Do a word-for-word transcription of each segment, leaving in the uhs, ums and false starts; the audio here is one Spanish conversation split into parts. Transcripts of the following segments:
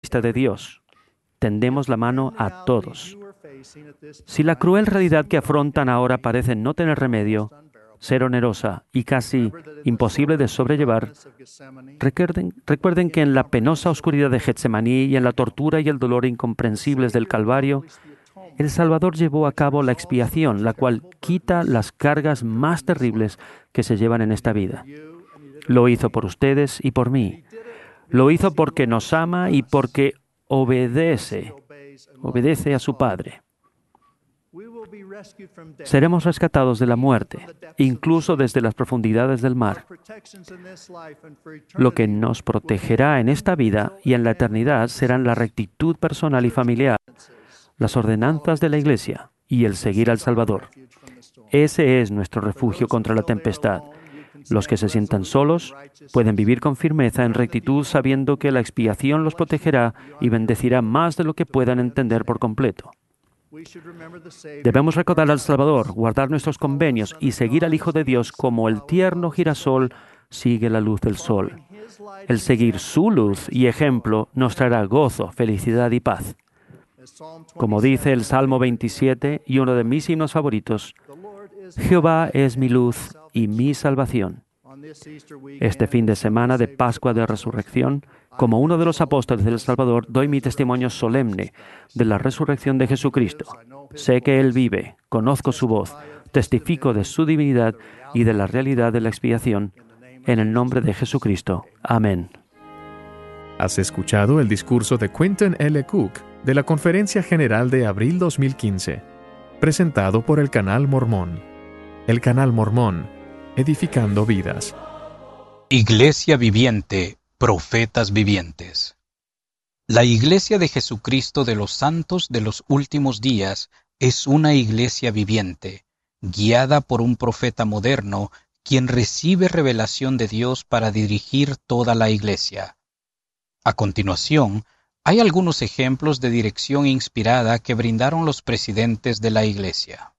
vista de Dios. Tendemos la mano a todos. Si la cruel realidad que afrontan ahora parece no tener remedio, ser onerosa y casi imposible de sobrellevar, recuerden, recuerden que en la penosa oscuridad de Getsemaní y en la tortura y el dolor incomprensibles del Calvario, el Salvador llevó a cabo la expiación, la cual quita las cargas más terribles que se llevan en esta vida. Lo hizo por ustedes y por mí. Lo hizo porque nos ama y porque obedece, obedece a su Padre. Seremos rescatados de la muerte, incluso desde las profundidades del mar. Lo que nos protegerá en esta vida y en la eternidad serán la rectitud personal y familiar, las ordenanzas de la Iglesia y el seguir al Salvador. Ese es nuestro refugio contra la tempestad. Los que se sientan solos pueden vivir con firmeza en rectitud sabiendo que la expiación los protegerá y bendecirá más de lo que puedan entender por completo. Debemos recordar al Salvador, guardar nuestros convenios y seguir al Hijo de Dios como el tierno girasol sigue la luz del sol. El seguir su luz y ejemplo nos traerá gozo, felicidad y paz. Como dice el Salmo veintisiete y uno de mis himnos favoritos, Jehová es mi luz y mi salvación. Este fin de semana de Pascua de Resurrección, como uno de los apóstoles del Salvador, doy mi testimonio solemne de la resurrección de Jesucristo. Sé que Él vive, conozco su voz, testifico de su divinidad y de la realidad de la expiación. En el nombre de Jesucristo. Amén. Has escuchado el discurso de Quentin L. Cook de la Conferencia General de abril dos mil quince, presentado por el Canal Mormón. El Canal Mormón, edificando vidas. Iglesia viviente, profetas vivientes. La Iglesia de Jesucristo de los Santos de los Últimos Días es una iglesia viviente, guiada por un profeta moderno, quien recibe revelación de Dios para dirigir toda la iglesia. A continuación, hay algunos ejemplos de dirección inspirada que brindaron los presidentes de la iglesia.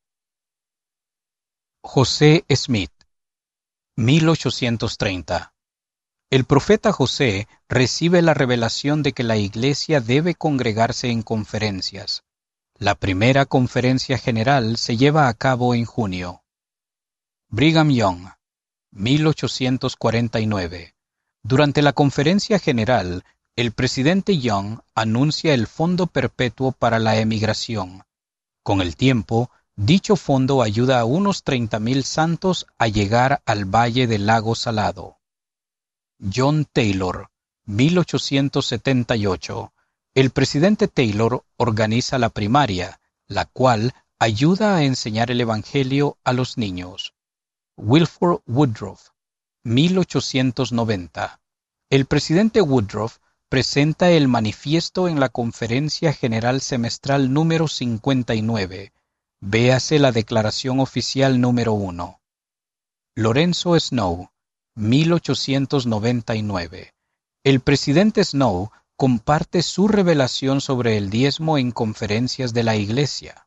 José Smith, mil ochocientos treinta. El profeta José recibe la revelación de que la iglesia debe congregarse en conferencias. La primera conferencia general se lleva a cabo en junio. Brigham Young, mil ochocientos cuarenta y nueve. Durante la conferencia general, el presidente Young anuncia el Fondo Perpetuo para la Emigración. Con el tiempo, dicho fondo ayuda a unos treinta mil santos a llegar al Valle del Lago Salado. John Taylor, mil ochocientos setenta y ocho. El presidente Taylor organiza la primaria, la cual ayuda a enseñar el Evangelio a los niños. Wilford Woodruff, mil ochocientos noventa. El presidente Woodruff presenta el manifiesto en la Conferencia General Semestral número cincuenta y nueve. Véase la Declaración Oficial número uno. Lorenzo Snow, mil ochocientos noventa y nueve. El presidente Snow comparte su revelación sobre el diezmo en conferencias de la Iglesia.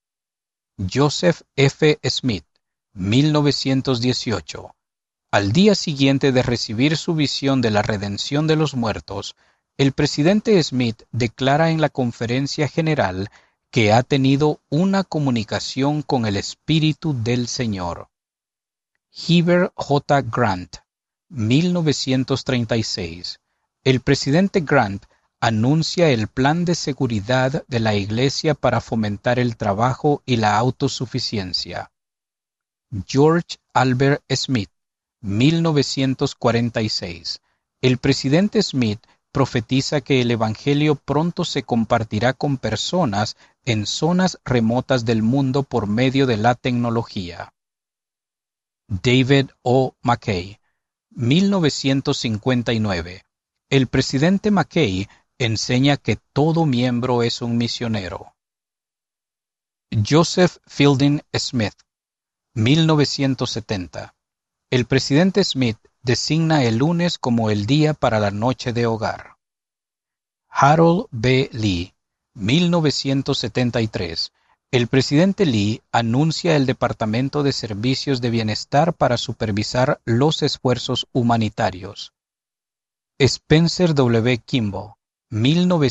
Joseph F. Smith, mil novecientos dieciocho. Al día siguiente de recibir su visión de la redención de los muertos, el presidente Smith declara en la conferencia general que ha tenido una comunicación con el Espíritu del Señor. Heber J. Grant, mil novecientos treinta y seis. El presidente Grant anuncia el plan de seguridad de la Iglesia para fomentar el trabajo y la autosuficiencia. George Albert Smith, mil novecientos cuarenta y seis. El presidente Smith profetiza que el Evangelio pronto se compartirá con personas en zonas remotas del mundo por medio de la tecnología. David O. McKay, mil novecientos cincuenta y nueve. El presidente McKay enseña que todo miembro es un misionero. Joseph Fielding Smith, mil novecientos setenta. El presidente Smith designa el lunes como el día para la noche de hogar. Harold B. Lee, mil novecientos setenta y tres. El presidente Lee anuncia el Departamento de Servicios de Bienestar para supervisar los esfuerzos humanitarios. Spencer W. Kimball, mil novecientos